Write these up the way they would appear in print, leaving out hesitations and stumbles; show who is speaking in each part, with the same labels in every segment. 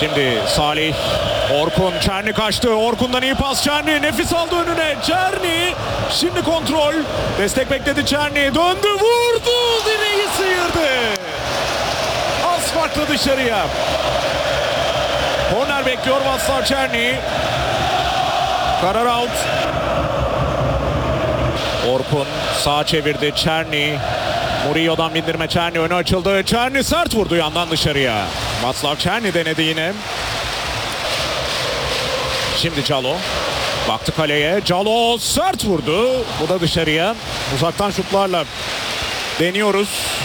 Speaker 1: Şimdi Salih, Orkun, Çerni kaçtı. Orkun'dan iyi pas Çerni. Nefis aldı önüne. Çerni. Şimdi kontrol. Destek bekledi Çerni. Döndü, vurdu. Direği sıyırdı. Az farklı dışarıya. Korner bekliyor Václav Černý. Karar out. Orkun sağa çevirdi Černý. Murillo'dan bindirme Černý öne açıldı. Černý sert vurdu yandan dışarıya. Václav Černý denedi yine. Şimdi Calo. Baktı kaleye. Calo sert vurdu. Bu da dışarıya. Uzaktan şutlarla deniyoruz.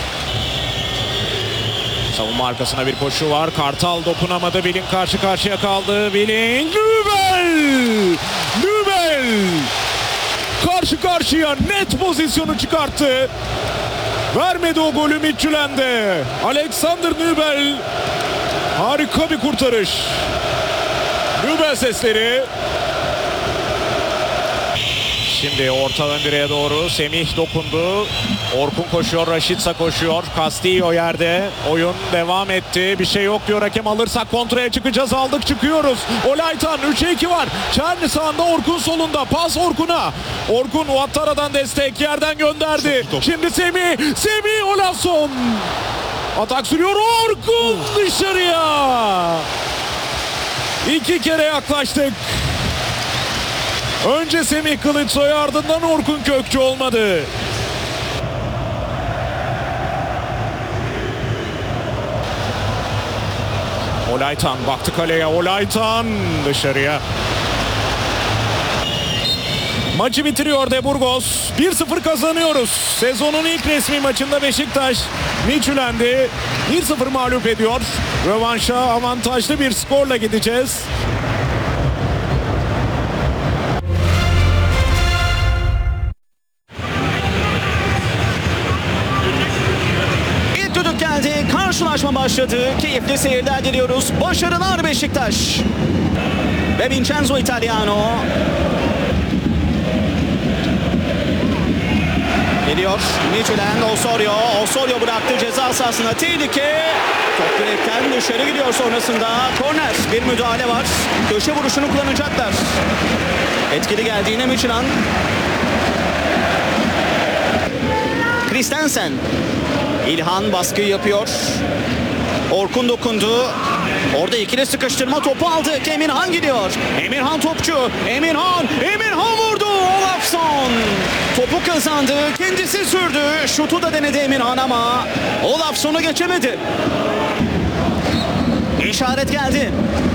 Speaker 1: Savunma arkasına bir koşu var. Kartal dokunamadı. Willing karşı karşıya kaldı. Willing. Nübel. Karşı karşıya net pozisyonu çıkarttı. Vermedi o golü Midtjylland'e. Alexander Nübel. Harika bir kurtarış. Nübel sesleri. Şimdi orta ön direğe doğru Semih dokundu. Orkun koşuyor, Rashica koşuyor. Castillo yerde. Oyun devam etti. Bir şey yok diyor hakem, alırsak kontraya çıkacağız. Aldık, çıkıyoruz. Olaytan 3'e 2 var. Çerni sağında, Orkun solunda. Pas Orkun'a. Orkun Ouattara'dan destek yerden gönderdi. Şimdi Semih Olason. Atak sürüyor. Orkun dışarıya. 2 kere yaklaştık. Önce Semih Kılıçsoy, ardından Orkun Kökçü olmadı. Olaytan baktı kaleye. Olaytan dışarıya. Maçı bitiriyor De Burgos. 1-0 kazanıyoruz. Sezonun ilk resmi maçında Beşiktaş Midtjylland'i 1-0 mağlup ediyor. Rövanşa avantajlı bir skorla gideceğiz.
Speaker 2: Geldi. Karşılaşma başladı. Keyifli seyirler diliyoruz. Başarılar Beşiktaş. Ve Vincenzo Italiano. Geliyor. Midtjylland. Osorio bıraktı ceza sahasına. Tehlike. Top direkten dışarı gidiyor sonrasında. Korner. Bir müdahale var. Köşe vuruşunu kullanacaklar. Etkili geldi yine Midtjylland. Christensen. İlhan baskı yapıyor. Orkun dokundu. Orada ikili sıkıştırma, topu aldı. Emirhan gidiyor. Emirhan topçu. Emirhan vurdu. Olafsson topu kazandı. Kendisi sürdü. Şutu da denedi Emirhan ama Olafsson'u geçemedi. İşaret geldi.